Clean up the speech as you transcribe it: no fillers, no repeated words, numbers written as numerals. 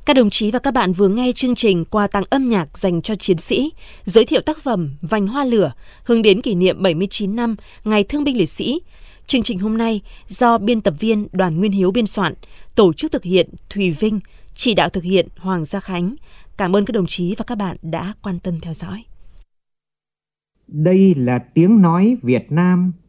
Các đồng chí và các bạn vừa nghe chương trình quà tặng âm nhạc dành cho chiến sĩ, giới thiệu tác phẩm Vành Hoa Lửa hướng đến kỷ niệm 79 năm Ngày Thương binh Liệt sĩ. Chương trình hôm nay do biên tập viên Đoàn Nguyên Hiếu biên soạn, tổ chức thực hiện Thùy Vinh, chỉ đạo thực hiện Hoàng Gia Khánh. Cảm ơn các đồng chí và các bạn đã quan tâm theo dõi. Đây là tiếng nói Việt Nam